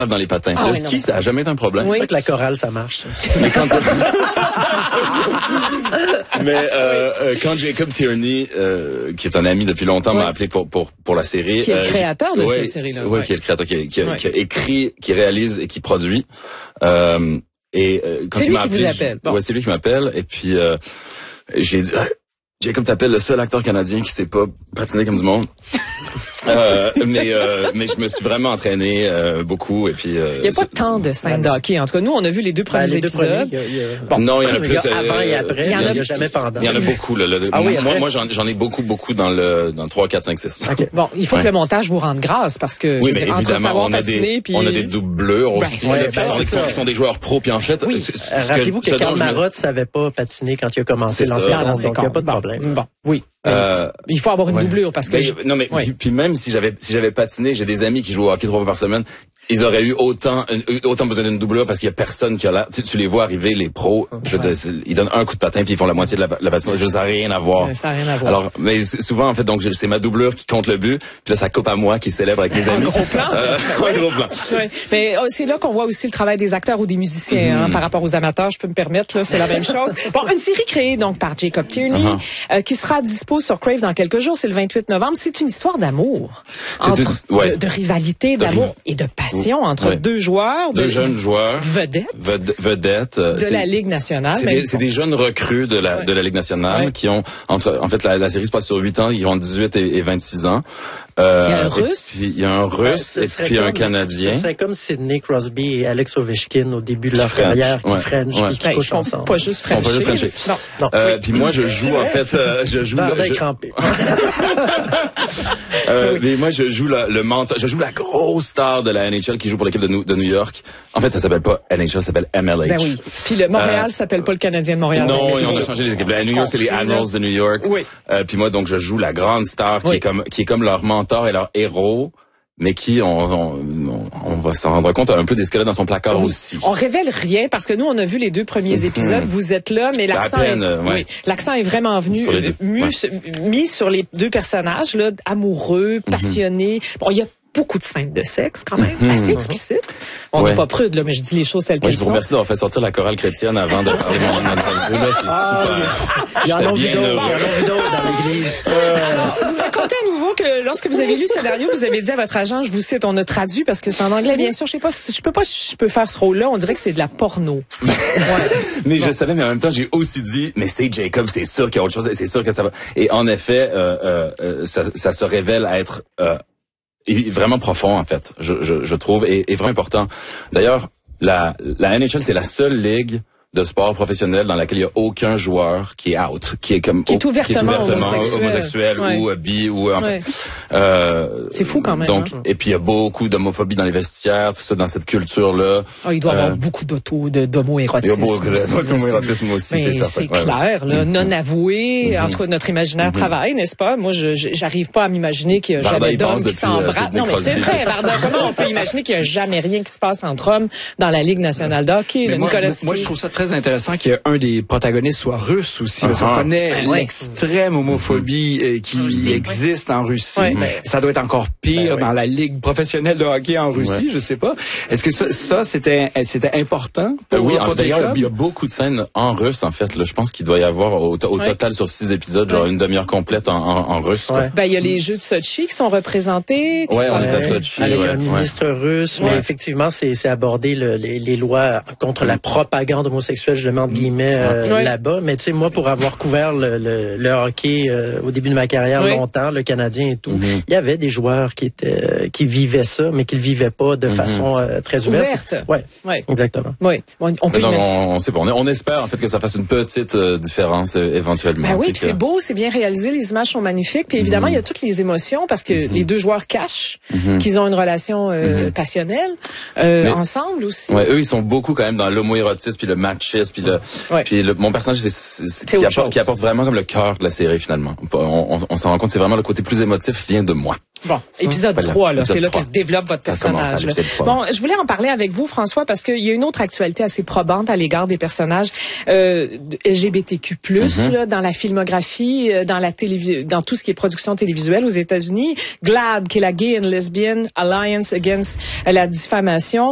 dans les patins. Ah, le oui, ski, non, ça a jamais été un problème. C'est ça que la chorale, ça marche. Mais quand Jacob Tierney, qui est un ami depuis longtemps, m'a appelé pour la série. Qui est le créateur de cette série-là. Oui, qui est le créateur, qui a écrit, qui réalise et qui produit. Quand c'est il m'a lui qui appelé, vous appelle. Bon. Ouais, c'est lui qui m'appelle. Et puis, j'ai dit, Jacob t'appelle le seul acteur canadien qui sait pas patiner comme du monde. Mais je me suis vraiment entraîné beaucoup et puis il y a pas tant de scènes de hockey. En tout cas, nous on a vu les deux premiers épisodes. Non, il y en a plus avant et après, il y a jamais pendant. Il y en a beaucoup là. Moi j'en ai beaucoup dans le 3 4 5 6. Okay. Bon, il faut que le montage vous rende grâce parce que oui, mais évidemment on a des doubleurs aussi qui sont des joueurs pros puis en fait rappelez-vous que Karl Marotte savait pas patiner quand il a commencé l'ancien donc il y a pas de problème. Bon, oui. Il faut avoir une doublure parce que puis même si j'avais patiné, j'ai des amis qui jouent au hockey 3 fois par semaine. Ils auraient eu autant besoin d'une doublure parce qu'il y a personne qui a l'air. Tu les vois arriver, les pros. Je veux dire, ils donnent un coup de patin puis ils font la moitié de la patinoire. Ça n'a rien à voir. Ça n'a rien à voir. Alors, mais souvent en fait, donc c'est ma doublure qui compte le but. Puis là, ça coupe à moi qui célèbre avec mes amis. Un gros plan. Un gros plan. Ouais. Mais c'est là qu'on voit aussi le travail des acteurs ou des musiciens par rapport aux amateurs. Je peux me permettre là, c'est la même chose. Bon, une série créée donc par Jacob Tierney qui sera dispo sur Crave dans quelques jours. C'est le 28 novembre. C'est une histoire d'amour, de rivalité, d'amour et de passion entre deux joueurs, deux jeunes joueurs, vedettes de la Ligue nationale. C'est des jeunes recrues de la Ligue nationale qui ont en fait la série se passe sur 8 ans, ils ont 18 et 26 ans. Il y a un Russe. Il y a un Russe et puis un Canadien. Ce serait comme Sidney Crosby et Alex Ovechkin au début de leur carrière qui French puis qui couchent ensemble. Pas juste French. Non. Puis moi je joue en fait mais moi je joue le mentor, je joue la grosse star de la NHL qui joue pour l'équipe de New York. En fait, ça s'appelle pas NHL, ça s'appelle MLH. Ben oui. Puis le Montréal s'appelle pas le Canadien de Montréal. Non, on a changé les équipes. À New York, c'est les Admirals de New York. Oui. Puis moi donc je joue la grande star qui est comme leur mentor et leur héros. Mais qui, on va s'en rendre compte, a un peu des squelettes dans son placard aussi. On révèle rien parce que nous, on a vu les deux premiers épisodes. Vous êtes là, mais l'accent est vraiment mis sur les deux personnages, là, amoureux, passionnés. Bon, il y a beaucoup de scènes de sexe, quand même, assez explicite. On n'est pas prude, là, mais je dis les choses telles qu'elles sont. Je vous remercie d'avoir fait sortir la chorale chrétienne avant de parler de mon interview. Là, c'est super. Il y en a vu d'autres dans l'église. Vous racontez à nouveau que lorsque vous avez lu le scénario, vous avez dit à votre agent, je vous cite, on a traduit parce que c'est en anglais, bien sûr. Je sais pas si je peux faire ce rôle-là. On dirait que c'est de la porno. Mais je savais, mais en même temps, j'ai aussi dit, mais c'est Jacob, c'est sûr qu'il y a autre chose, c'est sûr que ça va. Et en effet, ça se révèle à être vraiment profond, en fait, je trouve, et vraiment important. D'ailleurs, la NHL, c'est la seule ligue de sport professionnel dans laquelle il y a aucun joueur qui est out, qui est ouvertement homosexuel ou bi ou en fait. C'est fou quand même. Donc et puis il y a beaucoup d'homophobie dans les vestiaires, tout ça dans cette culture là. Il doit y avoir beaucoup d'homo-érotisme. Il y a beaucoup d'homo-érotisme aussi, c'est certain. C'est clair, là, non avoué. En tout cas, notre imaginaire travaille, n'est-ce pas? Moi, j'arrive pas à m'imaginer qu'il y a jamais d'hommes qui s'embrassent. Non, mais c'est vrai, Varda. Comment on peut imaginer qu'il y a jamais rien qui se passe entre hommes dans la Ligue nationale de hockey? Moi, je trouve ça très intéressant qu'un des protagonistes soit russe aussi. Parce qu'on connaît l'extrême homophobie qui existe en Russie. Ça doit être encore pire dans la ligue professionnelle de hockey en Russie, je sais pas. Est-ce que ça c'était important pour d'ailleurs, il y a beaucoup de scènes en russe en fait. Là, je pense qu'il doit y avoir au total sur 6 épisodes, genre une demi-heure complète en russe. Ben il y a les Jeux de Sochi qui sont représentés. Sochi, avec un ministre russe, mais effectivement c'est aborder les lois contre la propagande homosexuelle, je mets entre guillemets là-bas. Mais tu sais, moi pour avoir couvert le hockey au début de ma carrière longtemps, le Canadien et tout, il y avait des joueurs qui vivaient ça, mais qui le vivaient pas de façon très ouverte. Ouais, exactement. Oui, on peut on espère en fait que ça fasse une petite différence éventuellement. Ben oui, puis c'est beau, c'est bien réalisé, les images sont magnifiques, puis évidemment il y a toutes les émotions parce que les deux joueurs cachent qu'ils ont une relation passionnelle ensemble aussi. Ouais, eux ils sont beaucoup quand même dans l'homoérotisme puis le machisme puis mon personnage qui apporte vraiment comme le cœur de la série finalement. On s'en rend compte, c'est vraiment le côté plus émotif vient de moi. Bon, épisode 3, là, c'est là que se développe votre personnage. Bon, je voulais en parler avec vous, François, parce qu'il y a une autre actualité assez probante à l'égard des personnages LGBTQ+, là, dans la filmographie, dans tout ce qui est production télévisuelle aux États-Unis. GLAAD, qui est la Gay and Lesbian Alliance Against la diffamation.